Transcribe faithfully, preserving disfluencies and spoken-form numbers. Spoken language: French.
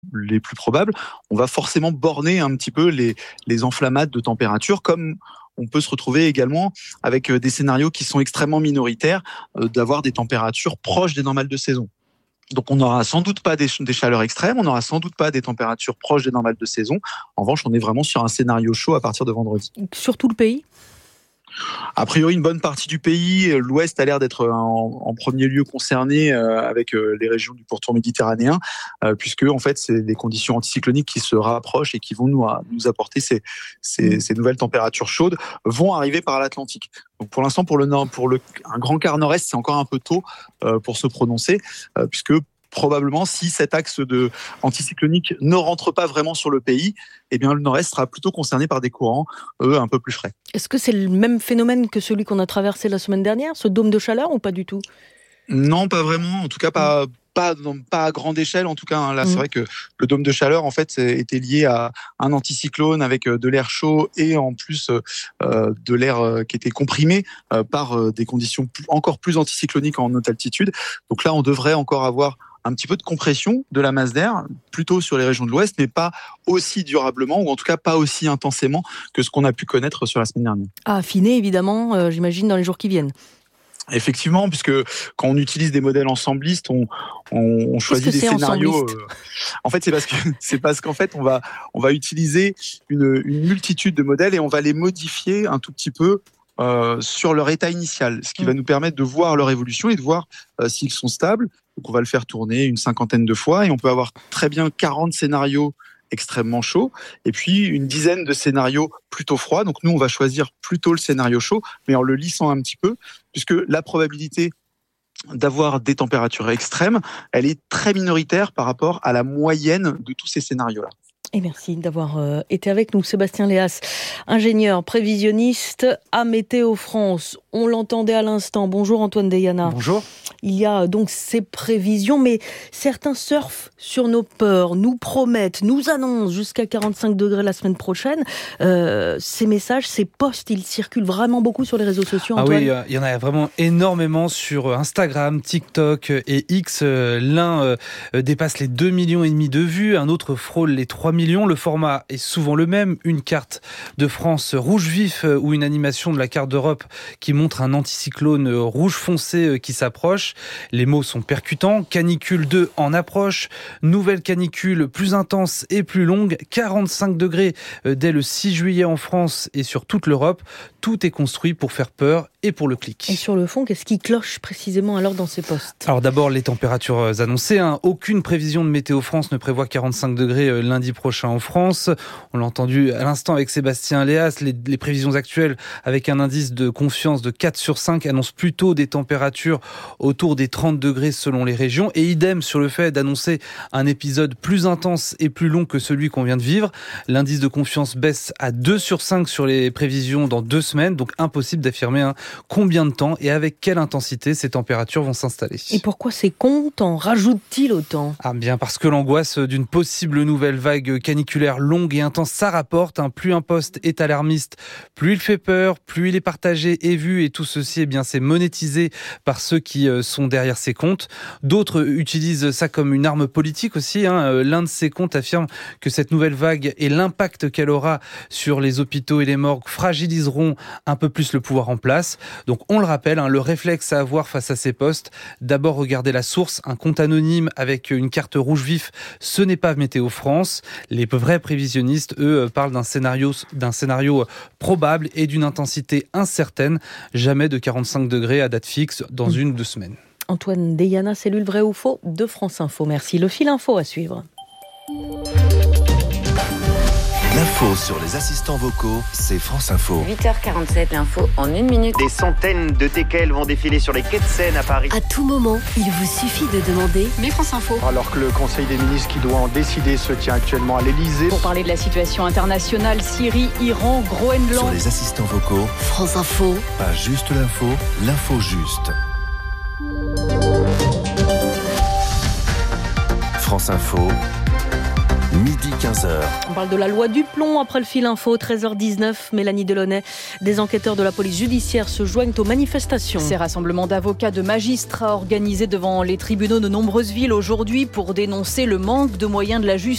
les plus probables, on va forcément borner un petit peu les, les enflammades de température, comme on peut se retrouver également avec des scénarios qui sont extrêmement minoritaires, euh, d'avoir des températures proches des normales de saison. Donc on n'aura sans doute pas des, des chaleurs extrêmes, on n'aura sans doute pas des températures proches des normales de saison. En revanche, on est vraiment sur un scénario chaud à partir de vendredi. Sur tout le pays ? A priori, une bonne partie du pays, l'Ouest a l'air d'être en, en premier lieu concerné euh, avec euh, les régions du pourtour méditerranéen, euh, puisque en fait, c'est des conditions anticycloniques qui se rapprochent et qui vont nous, nous apporter ces, ces, ces nouvelles températures chaudes, vont arriver par l'Atlantique. Donc pour l'instant, pour le nord, pour le un grand quart nord-est, c'est encore un peu tôt euh, pour se prononcer, euh, puisque probablement, si cet axe de anticyclonique ne rentre pas vraiment sur le pays, eh bien, le nord-est sera plutôt concerné par des courants, eux, un peu plus frais. Est-ce que c'est le même phénomène que celui qu'on a traversé la semaine dernière, ce dôme de chaleur, ou pas du tout ? Non, pas vraiment. En tout cas, pas, mmh. pas, pas à grande échelle. En tout cas, hein. Là, mmh. c'est vrai que le dôme de chaleur, en fait, était lié à un anticyclone avec de l'air chaud et en plus euh, de l'air qui était comprimé euh, par des conditions plus, encore plus anticycloniques en haute altitude. Donc là, on devrait encore avoir un petit peu de compression de la masse d'air, plutôt sur les régions de l'Ouest, mais pas aussi durablement, ou en tout cas pas aussi intensément que ce qu'on a pu connaître sur la semaine dernière. À affiner, évidemment, euh, j'imagine, dans les jours qui viennent. Effectivement, puisque quand on utilise des modèles ensemblistes, on, on, on choisit des scénarios. Euh, en fait, c'est parce que c'est parce qu'en fait, on va on va utiliser une, une multitude de modèles et on va les modifier un tout petit peu euh, sur leur état initial, ce qui mmh. va nous permettre de voir leur évolution et de voir euh, s'ils sont stables. Donc, on va le faire tourner une cinquantaine de fois et on peut avoir très bien quarante scénarios extrêmement chauds et puis une dizaine de scénarios plutôt froids. Donc, nous, on va choisir plutôt le scénario chaud, mais en le lissant un petit peu, puisque la probabilité d'avoir des températures extrêmes, elle est très minoritaire par rapport à la moyenne de tous ces scénarios-là. Et merci d'avoir euh, été avec nous, Sébastien Léas, ingénieur prévisionniste à Météo France. On l'entendait à l'instant. Bonjour Antoine Deyana. Bonjour. Il y a donc ces prévisions, mais certains surfent sur nos peurs, nous promettent, nous annoncent jusqu'à quarante-cinq degrés la semaine prochaine. Euh, ces messages, ces posts, ils circulent vraiment beaucoup sur les réseaux sociaux, Antoine. Ah oui, il y en a vraiment énormément sur Instagram, TikTok et X. L'un dépasse les deux millions et demi de vues, un autre frôle les trois millions. Le format est souvent le même, une carte de France rouge vif ou une animation de la carte d'Europe qui montre un anticyclone rouge foncé qui s'approche. Les mots sont percutants. Canicule deux en approche. Nouvelle canicule plus intense et plus longue. quarante-cinq degrés dès le six juillet en France et sur toute l'Europe. Tout est construit pour faire peur et pour le clic. Et sur le fond, qu'est-ce qui cloche précisément alors dans ces postes ? Alors d'abord, les températures annoncées. Hein. Aucune prévision de Météo France ne prévoit quarante-cinq degrés lundi prochain en France. On l'a entendu à l'instant avec Sébastien Léas. Les, les prévisions actuelles avec un indice de confiance de quatre sur cinq annoncent plutôt des températures autour des trente degrés selon les régions. Et idem sur le fait d'annoncer un épisode plus intense et plus long que celui qu'on vient de vivre. L'indice de confiance baisse à deux sur cinq sur les prévisions dans deux semaines. Donc impossible d'affirmer hein, combien de temps et avec quelle intensité ces températures vont s'installer. Et pourquoi ces comptes en rajoutent-ils autant ? Ah bien parce que l'angoisse d'une possible nouvelle vague caniculaire longue et intense, ça rapporte. Hein. Plus un post est alarmiste, plus il fait peur, plus il est partagé et vu. Et tout ceci, eh bien, c'est monétisé par ceux qui euh, sont derrière ces comptes. D'autres utilisent ça comme une arme politique aussi. Hein. L'un de ces comptes affirme que cette nouvelle vague et l'impact qu'elle aura sur les hôpitaux et les morgues fragiliseront un peu plus le pouvoir en place. Donc on le rappelle, hein, le réflexe à avoir face à ces posts, d'abord regarder la source, un compte anonyme avec une carte rouge vif, ce n'est pas Météo France. Les vrais prévisionnistes, eux, parlent d'un scénario, d'un scénario probable et d'une intensité incertaine, jamais de quarante-cinq degrés à date fixe dans mmh. une ou deux semaines. Antoine Deyana, cellule vrai ou faux de France Info. Merci. Le fil info à suivre. L'info sur les assistants vocaux, c'est France Info. huit heures quarante-sept, l'info en une minute. Des centaines de teckels vont défiler sur les quais de Seine à Paris. À tout moment, il vous suffit de demander « Mais France Info ». Alors que le Conseil des ministres qui doit en décider se tient actuellement à l'Elysée. Pour parler de la situation internationale, Syrie, Iran, Groenland. Sur les assistants vocaux, France Info. Pas juste l'info, l'info juste. France Info. Midi quinze heures. On parle de la loi du plomb après le fil info, treize heures dix-neuf. Mélanie Delaunay, des enquêteurs de la police judiciaire se joignent aux manifestations. Ces rassemblements d'avocats, de magistrats organisés devant les tribunaux de nombreuses villes aujourd'hui pour dénoncer le manque de moyens de la justice.